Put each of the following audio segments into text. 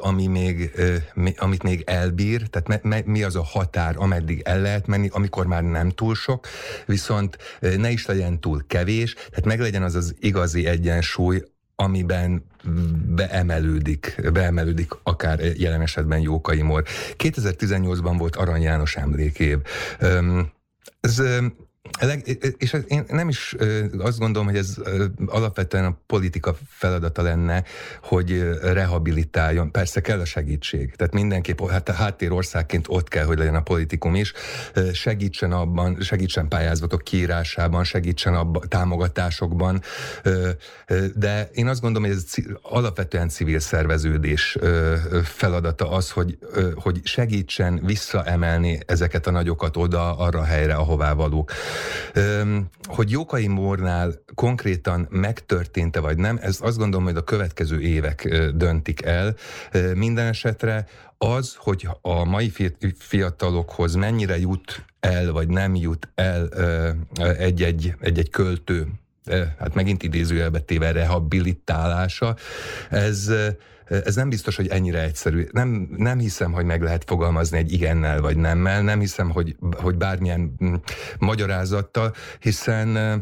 amit még elbír, tehát mi az a határ, ameddig el lehet menni, amikor már nem túl sok, viszont ne is legyen túl kevés, tehát meg legyen az az igazi egyensúly, amiben beemelődik akár jelen esetben Jókai Mór. 2018-ban volt Arany János emlékév. És én nem is azt gondolom, hogy ez alapvetően a politika feladata lenne, hogy rehabilitáljon. Persze kell a segítség. Tehát mindenképp háttérországként ott kell, hogy legyen a politikum is. Segítsen pályázatok kiírásában, segítsen támogatásokban. De én azt gondolom, hogy ez alapvetően civil szerveződés feladata az, hogy segítsen visszaemelni ezeket a nagyokat oda, arra a helyre, ahová valók. Hogy Jókai Mórnál konkrétan megtörtént-e vagy nem, ez azt gondolom, hogy a következő évek döntik el. Minden esetre az, hogy a mai fiatalokhoz mennyire jut el, vagy nem jut el egy költő, hát megint idézőjelbe téve rehabilitálása, ez nem biztos, hogy ennyire egyszerű. Nem hiszem, hogy meg lehet fogalmazni egy igennel vagy nemmel, nem hiszem, hogy bármilyen magyarázattal, hiszen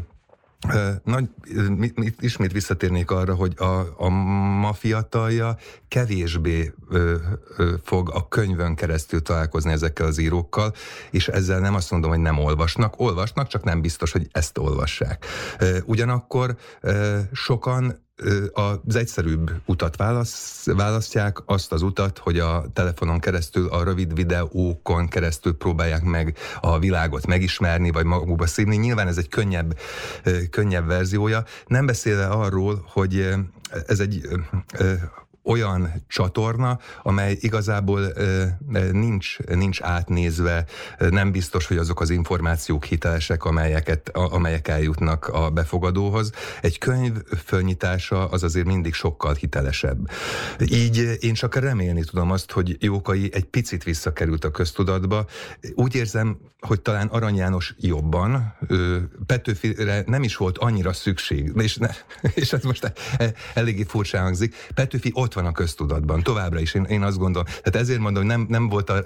ismét visszatérnék arra, hogy a ma fiatalja kevésbé fog a könyvön keresztül találkozni ezekkel az írókkal, és ezzel nem azt mondom, hogy nem olvasnak, csak nem biztos, hogy ezt olvassák. Ugyanakkor sokan az egyszerűbb utat választják, azt az utat, hogy a telefonon keresztül, a rövid videókon keresztül próbálják meg a világot megismerni, vagy magukba szívni. Nyilván ez egy könnyebb verziója. Nem beszélve arról, hogy ez egy olyan csatorna, amely igazából nincs átnézve, nem biztos, hogy azok az információk hitelesek, amelyek eljutnak a befogadóhoz. Egy könyv fölnyitása az azért mindig sokkal hitelesebb. Így én csak remélni tudom azt, hogy Jókai egy picit visszakerült a köztudatba. Úgy érzem, hogy talán Arany János jobban, Petőfire nem is volt annyira szükség, és ez most eléggé furcsán hangzik, Petőfi ott van a köztudatban, továbbra is, én azt gondolom. Tehát ezért mondom, hogy nem volt a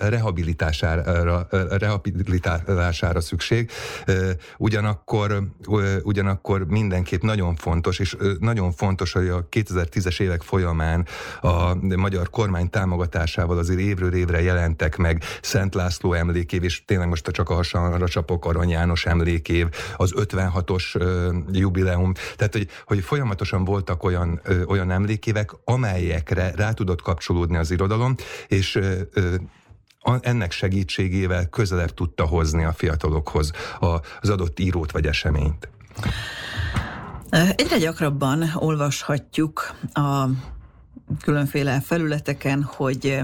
rehabilitálására szükség, ugyanakkor mindenképp nagyon fontos, és nagyon fontos, hogy a 2010-es évek folyamán a magyar kormány támogatásával azért évről évre jelentek meg Szent László emlékév, és tényleg most csak a hasamra csapok, Arany János emlékév, az 56-os jubileum, tehát hogy folyamatosan voltak olyan emlékévek, amelyekre rá tudott kapcsolódni az irodalom, és ennek segítségével közelebb tudta hozni a fiatalokhoz az adott írót vagy eseményt. Egyre gyakrabban olvashatjuk a különféle felületeken, hogy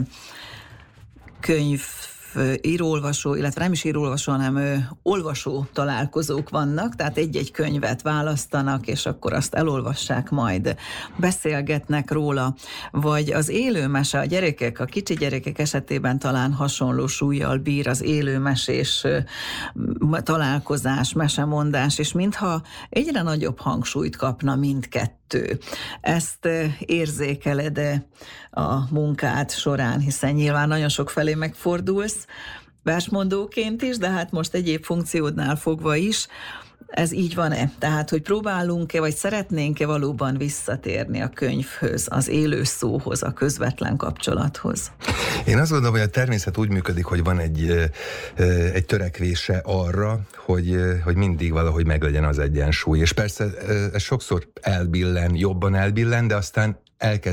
író-olvasó, illetve nem is író-olvasó, hanem olvasó találkozók vannak, tehát egy-egy könyvet választanak, és akkor azt elolvassák, majd beszélgetnek róla, vagy az élőmese, a kicsi gyerekek esetében talán hasonló súllyal bír az élőmesés találkozás, mesemondás, és mintha egyre nagyobb hangsúlyt kapna mindkettő. Ezt érzékeled a munkád során, hiszen nyilván nagyon sok felé megfordulsz, versmondóként is, de hát most egyéb funkciódnál fogva is. Ez így van-e? Tehát, hogy próbálunk-e, vagy szeretnénk-e valóban visszatérni a könyvhöz, az élő szóhoz, a közvetlen kapcsolathoz? Én azt gondolom, hogy a természet úgy működik, hogy van egy törekvése arra, hogy mindig valahogy meglegyen az egyensúly. És persze ez sokszor jobban elbillen, de aztán